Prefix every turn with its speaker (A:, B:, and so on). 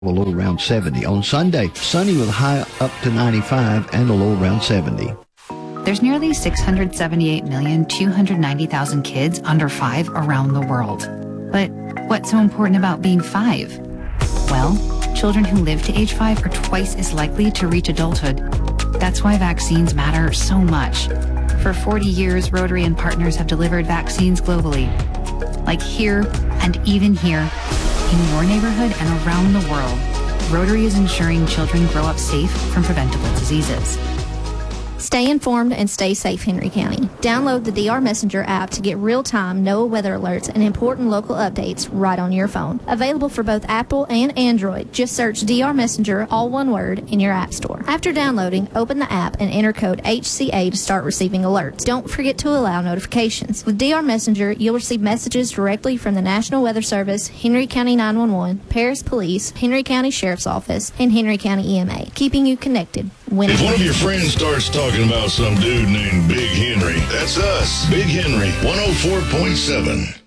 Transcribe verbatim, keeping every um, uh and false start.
A: a low around seventy. On Sunday, sunny with a high up to ninety-five and a low around seventy.
B: There's nearly six hundred seventy-eight million, two hundred ninety thousand kids under five around the world. But what's so important about being five? Well, children who live to age five are twice as likely to reach adulthood. That's why vaccines matter so much. For forty years, Rotary and partners have delivered vaccines globally. Like here and even here, in your neighborhood and around the world, Rotary is ensuring children grow up safe from preventable diseases.
C: Stay informed and stay safe, Henry County. Download the D R Messenger app to get real-time NOAA weather alerts and important local updates right on your phone. Available for both Apple and Android. Just search D R Messenger, all one word, in your app store. After downloading, open the app and enter code H C A to start receiving alerts. Don't forget to allow notifications. With D R Messenger, you'll receive messages directly from the National Weather Service, Henry County nine one one, Paris Police, Henry County Sheriff's Office, and Henry County E M A, keeping you connected. When
D: if one of your friends starts talking about some dude named Big Henry, that's us. Big Henry, one oh four point seven.